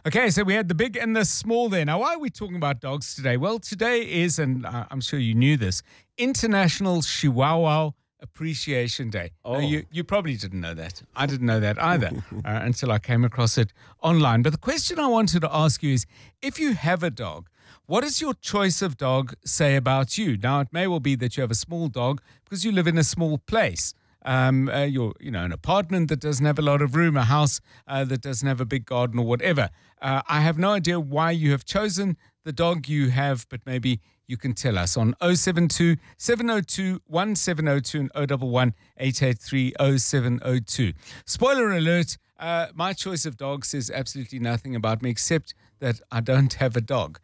Okay, so we had the big and the small there. Now, why are we talking about dogs today? Well, today is, and I'm sure you knew this, International Chihuahua Appreciation Day. Oh. Now, you probably didn't know that. I didn't know that either until I came across it online. But the question I wanted to ask you is, if you have a dog, what does your choice of dog say about you? Now, it may well be that you have a small dog because you live in a small place. You're, an apartment that doesn't have a lot of room, a house that doesn't have a big garden or whatever. I have no idea why you have chosen the dog you have, but maybe you can tell us on 072 702 1702 and 011 883 0702. Spoiler alert, my choice of dog says absolutely nothing about me except that I don't have a dog.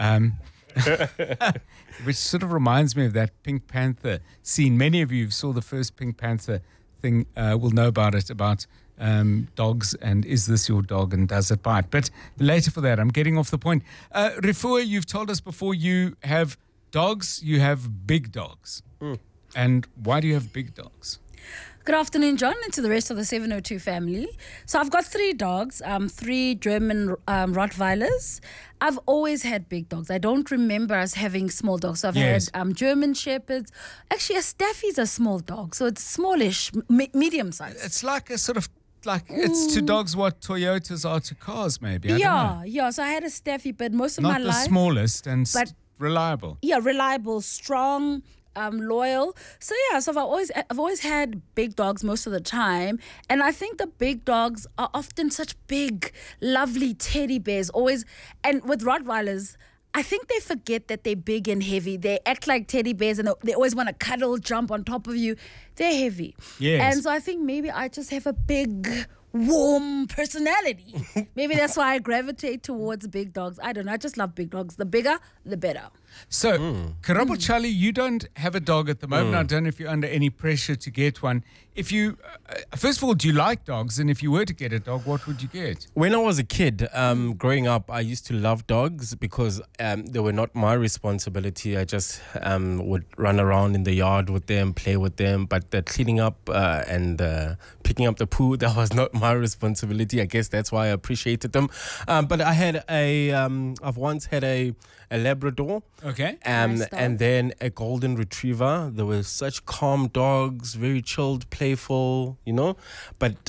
Which sort of reminds me of that Pink Panther scene. Many of you who saw the first Pink Panther thing will know about it, about dogs and is this your dog and does it bite? But later for that, I'm getting off the point. Refuah, you've told us before you have dogs, you have big dogs. And why do you have big dogs? Good afternoon, John, and to the rest of the 702 family. So I've got 3 dogs, 3 German Rottweilers. I've always had big dogs. I don't remember us having small dogs. So I've had German Shepherds. Actually, a Staffy's a small dog, so it's smallish, medium size. It's like a sort of, it's to dogs what Toyotas are to cars, maybe. I don't know. So I had a Staffy, but most of Not my the life... smallest and reliable. Yeah, reliable, strong, loyal. So I've always had big dogs most of the time, and I think the big dogs are often such big, lovely teddy bears. Always, and with Rottweilers, I think they forget that they're big and heavy. They act like teddy bears, and they always want to cuddle, jump on top of you. They're heavy. Yes. And so I think maybe I just have a big, warm personality. Maybe that's why I gravitate towards big dogs. I don't know. I just love big dogs. The bigger, the better. So, Karabo Charlie, you don't have a dog at the moment. I don't know if you're under any pressure to get one. If you, first of all, do you like dogs? And if you were to get a dog, what would you get? When I was a kid, growing up, I used to love dogs because they were not my responsibility. I just would run around in the yard with them, play with them. But the cleaning up and picking up the poo, that was not my responsibility. I guess that's why I appreciated them. But I had I've once had a Labrador. Okay. Nice dog. And then a golden retriever. They were such calm dogs, very chilled, playful, But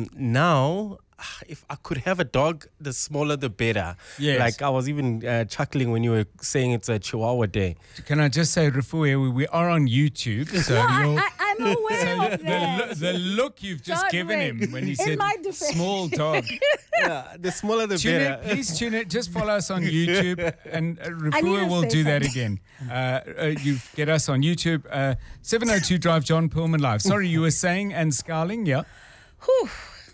now, if I could have a dog, the smaller the better. Yes. Like I was even chuckling when you were saying it's a Chihuahua day. Can I just say, Refuah, we are on YouTube. So I'm aware of that. the look you've just Don't given worry. him when he said my defense. small dog. Yeah, the smaller the Tune better. it, please tune it. Just follow us on YouTube, and I need Refuah to will say do that again. You get us on YouTube. 702 Drive John Perlman Live. Sorry, you were saying and scowling, yeah? Whew.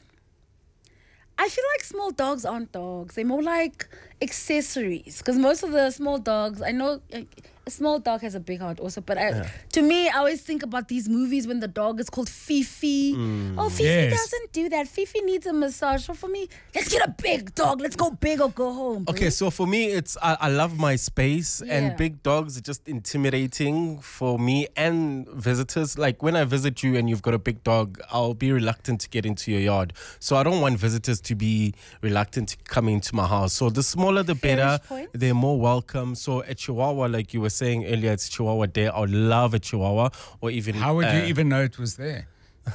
I feel like small dogs aren't dogs. They're more like accessories. Because most of the small dogs, I know a small dog has a big heart also, but to me, I always think about these movies when the dog is called Fifi. Oh, Fifi doesn't do that. Fifi needs a massage. So for me, let's get a big dog. Let's go big or go home. Bro. Okay, so for me, it's I love my space, and big dogs are just intimidating for me and visitors. Like when I visit you and you've got a big dog, I'll be reluctant to get into your yard. So I don't want visitors to be reluctant to come into my house. So the smaller the better. Point. They're more welcome. So a Chihuahua, like you were saying earlier, it's Chihuahua Day. I would love a Chihuahua, or even How would you even know it was there?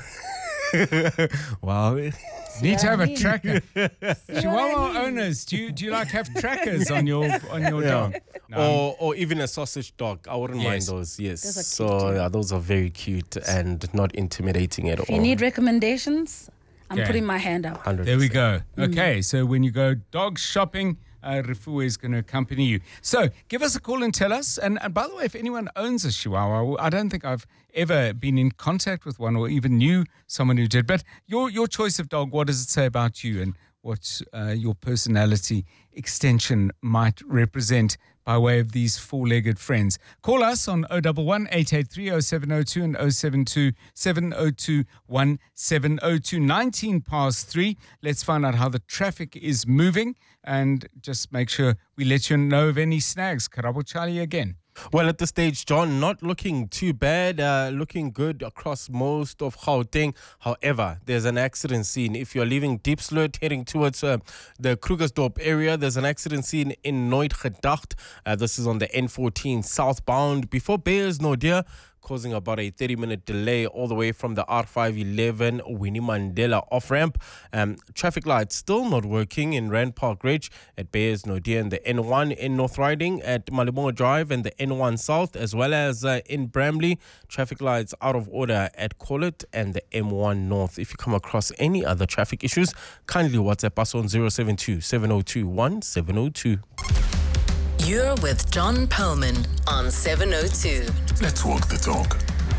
Wow. Need to have a tracker. Chihuahua owners, do you like have trackers on your dog? No. Or even a sausage dog. I wouldn't mind those. Yes. Those are cute So too. yeah, those are very cute and not intimidating at If all. you need recommendations, I'm Okay. putting my hand up. 100%. There we go. Okay, so when you go dog shopping, Refuah is going to accompany you. So give us a call and tell us. And by the way, if anyone owns a Chihuahua, I don't think I've ever been in contact with one or even knew someone who did. But your choice of dog, what does it say about you and what your personality extension might represent by way of these four-legged friends? Call us on 011 883 0702 and 072 702 1702. 19 past 3. Let's find out how the traffic is moving and just make sure we let you know of any snags. Karabo Charlie again. Well, at this stage, John, not looking too bad, looking good across most of Gauteng. However, there's an accident scene. If you're leaving Diepsloot heading towards the Krugersdorp area, there's an accident scene in Nooit Gedacht. This is on the N14 southbound before Beyersnodie, causing about a 30-minute delay all the way from the R511 Winnie Mandela off-ramp. Traffic lights still not working in Rand Park Ridge at Beyersnodie and the N1 in North Riding at Malibongo Drive and the N1 South, as well as in Bramley. Traffic lights out of order at Collet and the M1 North. If you come across any other traffic issues, kindly WhatsApp us on 072 702 1702. You're with John Perlman on 702. Let's walk the talk.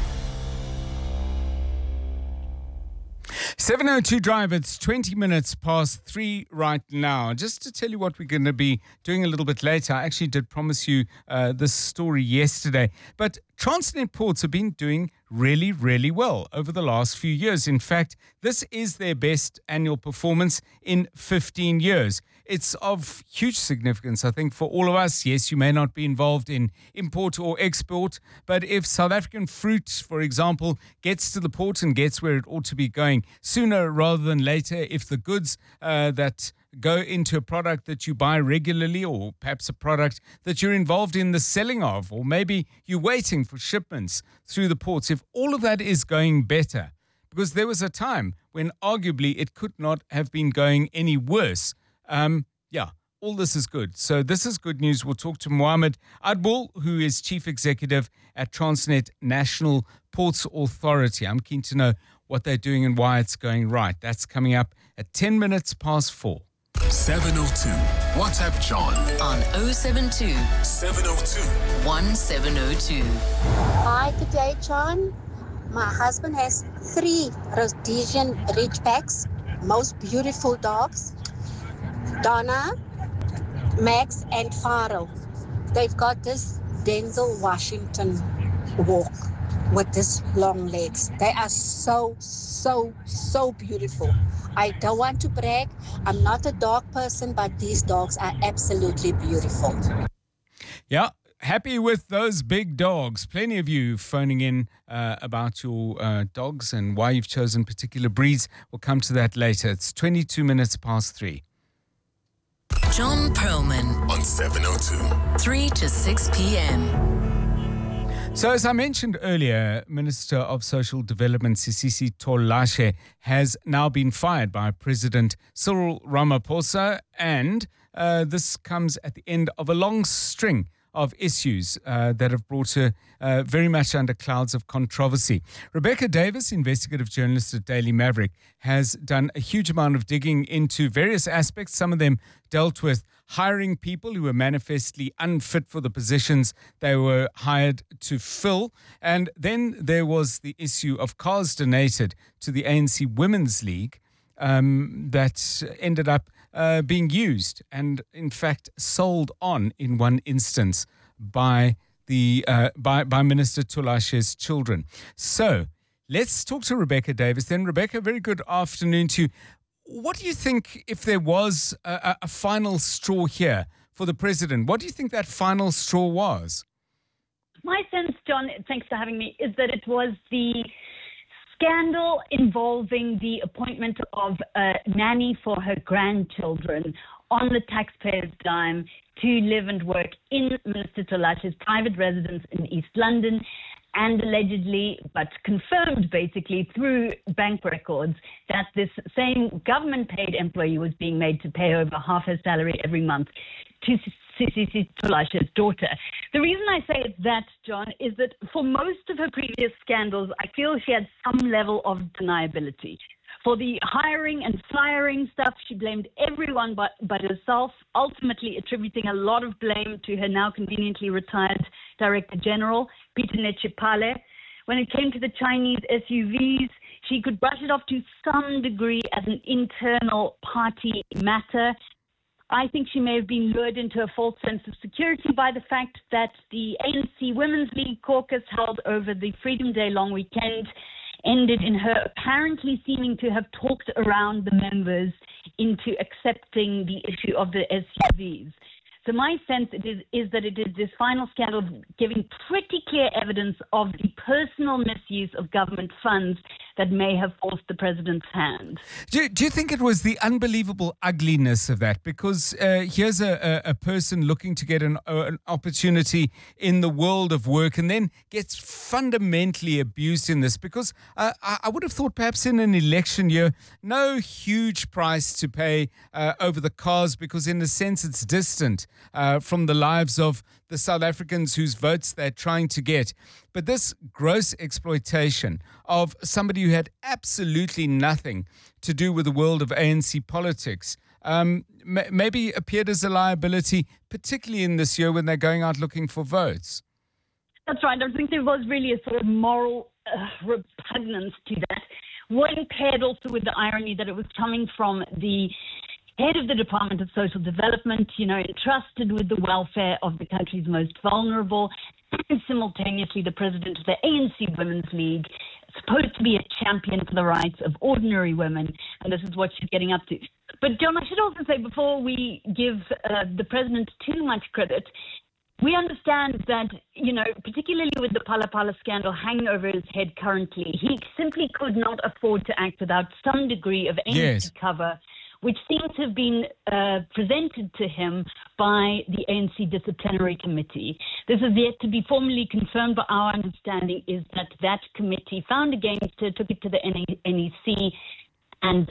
702 Drive, it's 20 minutes past 3 right now. Just to tell you what we're going to be doing a little bit later, I actually did promise you this story yesterday. But Transnet Ports have been doing really, really well over the last few years. In fact, this is their best annual performance in 15 years. It's of huge significance, I think, for all of us. Yes, you may not be involved in import or export, but if South African fruit, for example, gets to the port and gets where it ought to be going sooner rather than later, if the goods that go into a product that you buy regularly, or perhaps a product that you're involved in the selling of, or maybe you're waiting for shipments through the ports, if all of that is going better, because there was a time when arguably it could not have been going any worse. All this is good. So this is good news. We'll talk to Mohammed Adbul, who is Chief Executive at Transnet National Ports Authority. I'm keen to know what they're doing and why it's going right. That's coming up at 10 minutes past 4. 702. WhatsApp John On 072 702. 1702. Hi, good day, John. My husband has 3 Rhodesian Ridgebacks, most beautiful dogs. Donna, Max, and Pharaoh. They've got this Denzel Washington walk with this long legs. They are so, so, so beautiful. I don't want to brag. I'm not a dog person, but these dogs are absolutely beautiful. Yeah, happy with those big dogs. Plenty of you phoning in about your dogs and why you've chosen particular breeds. We'll come to that later. It's 22 minutes past 3. John Perlman On 702. 3 to 6 p.m. So as I mentioned earlier, Minister of Social Development Sisisi Tolashe has now been fired by President Cyril Ramaphosa, and this comes at the end of a long string of issues that have brought her very much under clouds of controversy. Rebecca Davis, investigative journalist at Daily Maverick, has done a huge amount of digging into various aspects. Some of them dealt with hiring people who were manifestly unfit for the positions they were hired to fill. And then there was the issue of cars donated to the ANC Women's League that ended up being used and, in fact, sold on in one instance by the by Minister Tolashe's children. So let's talk to Rebecca Davis. Then, Rebecca, very good afternoon to you. What do you think, if there was a final straw here for the president, what do you think that final straw was? My sense, John, thanks for having me, is that it was the scandal involving the appointment of a nanny for her grandchildren on the taxpayer's dime to live and work in Minister Tolashe's private residence in East London, and allegedly, but confirmed basically through bank records, that this same government-paid employee was being made to pay over half her salary every month to Sisisi Tolashe's daughter. The reason I say it's that, John, is that for most of her previous scandals, I feel she had some level of deniability. For the hiring and firing stuff, she blamed everyone but herself, ultimately attributing a lot of blame to her now conveniently retired Director General, Peter Netshipale. When it came to the Chinese SUVs, she could brush it off to some degree as an internal party matter. I think she may have been lured into a false sense of security by the fact that the ANC Women's League caucus held over the Freedom Day long weekend ended in her apparently seeming to have talked around the members into accepting the issue of the SUVs. So my sense is that it is this final scandal giving pretty clear evidence of the personal misuse of government funds that may have forced the president's hand. Do you think it was the unbelievable ugliness of that? Because here's a person looking to get an opportunity in the world of work and then gets fundamentally abused in this. Because I would have thought perhaps in an election year, no huge price to pay over the cars, because in a sense it's distant from the lives of the South Africans whose votes they're trying to get. But this gross exploitation of somebody who had absolutely nothing to do with the world of ANC politics maybe appeared as a liability, particularly in this year when they're going out looking for votes. That's right. I think there was really a sort of moral repugnance to that. One paired also with the irony that it was coming from the head of the Department of Social Development, entrusted with the welfare of the country's most vulnerable, and simultaneously the president of the ANC Women's League, supposed to be a champion for the rights of ordinary women, and this is what she's getting up to. But, John, I should also say, before we give the president too much credit, we understand that, particularly with the Phala Phala scandal hanging over his head currently, he simply could not afford to act without some degree of ANC cover, which seems to have been presented to him by the ANC Disciplinary Committee. This is yet to be formally confirmed, but our understanding is that that committee found against it, took it to the NEC, and